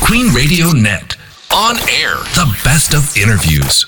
Queen Radio Net. On air, the best of interviews.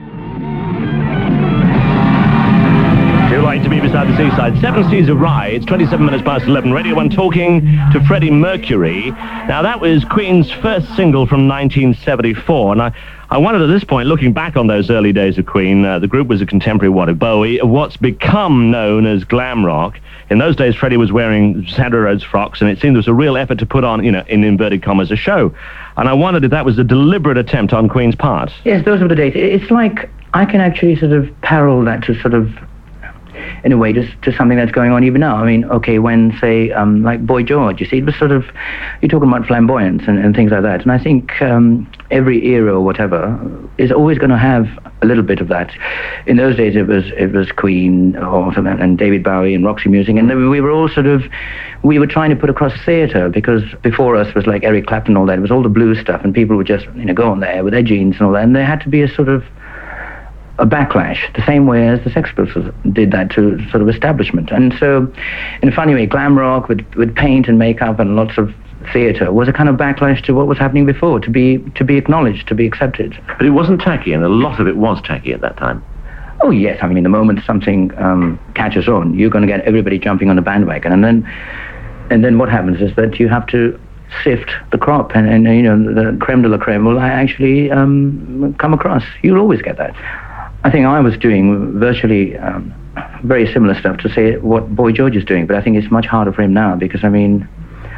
To be beside the seaside. 7 Seas of Rye. It's 27 minutes past 11. Radio 1 talking to Freddie Mercury. Now, that was Queen's first single from 1974. And I wondered at this point, looking back on those early days of Queen, the group was a contemporary, of Bowie, of what's become known as glam rock. In those days, Freddie was wearing Sandra Rhodes frocks, and it seemed there was a real effort to put on, in inverted commas, a show. And I wondered if that was a deliberate attempt on Queen's part. Yes, those were the days. It's like I can actually sort of parallel that to sort of, in a way, to something that's going on even now. I mean, okay, when, say, like Boy George, you see, it was sort of, you're talking about flamboyance and things like that. And I think every era or whatever is always going to have a little bit of that. In those days, it was Queen and David Bowie and Roxy Music, and we were all we were trying to put across theatre, because before us was like Eric Clapton and all that. It was all the blues stuff, and people would just, go on there with their jeans and all that, and there had to be a sort of a backlash, the same way as the Sex Pistols did that to sort of establishment. And so, in a funny way, glam rock with paint and makeup and lots of theatre was a kind of backlash to what was happening before, to be acknowledged, to be accepted. But it wasn't tacky, and a lot of it was tacky at that time. Oh yes, I mean, the moment something catches on, you're going to get everybody jumping on the bandwagon, and then what happens is that you have to sift the crop, and the creme de la creme will actually come across. You'll always get that. I think I was doing virtually very similar stuff to say what Boy George is doing, but I think it's much harder for him now, because, I mean,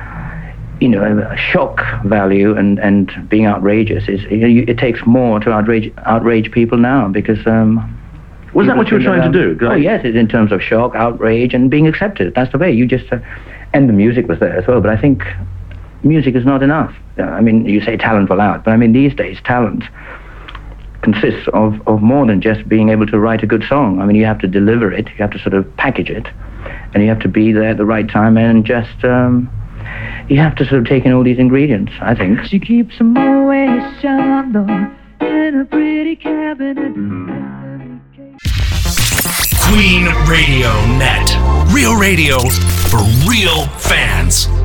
shock value and being outrageous it takes more to outrage people now, because was that what you were trying to do? Oh yes, it's in terms of shock, outrage, and being accepted. That's the way. You just and the music was there as well, but I think music is not enough. I mean, you say talent will out, but I mean, these days talent consists of more than just being able to write a good song. I mean, you have to deliver it, you have to sort of package it, and you have to be there at the right time, and just you have to sort of take in all these ingredients, I think. She keeps them always shallow in a pretty cabinet. Queen Radio Net. Real radio for real fans.